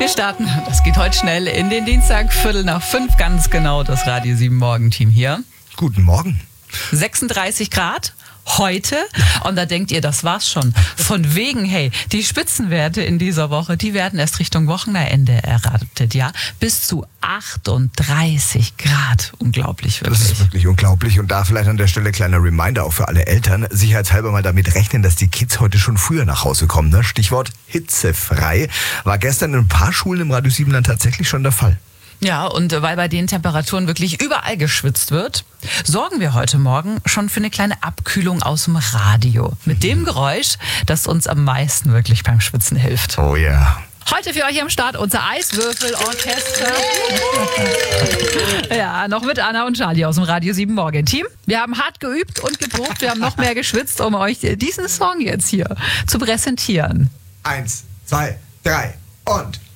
Wir starten, das geht heute schnell, in den Dienstag, 4:45 ganz genau, das Radio 7 Morgenteam hier. Guten Morgen. 36 Grad. Heute, und da denkt ihr, das war's schon. Von wegen, hey, die Spitzenwerte in dieser Woche, die werden erst Richtung Wochenende erwartet, ja. Bis zu 38 Grad. Unglaublich, wirklich. Das ist wirklich unglaublich. Und da vielleicht an der Stelle kleiner Reminder auch für alle Eltern. Sicherheitshalber mal damit rechnen, dass die Kids heute schon früher nach Hause kommen. Ne? Stichwort hitzefrei. War gestern in ein paar Schulen im Radio Siebenland tatsächlich schon der Fall. Ja, und weil bei den Temperaturen wirklich überall geschwitzt wird, sorgen wir heute Morgen schon für eine kleine Abkühlung aus dem Radio. Mit dem Geräusch, das uns am meisten wirklich beim Schwitzen hilft. Oh ja. Heute für euch am Start unser Eiswürfelorchester. Ja, noch mit Anna und Charlie aus dem Radio 7 Morgenteam. Wir haben hart geübt und geprobt, wir haben noch mehr geschwitzt, um euch diesen Song jetzt hier zu präsentieren. 1, 2, 3 und...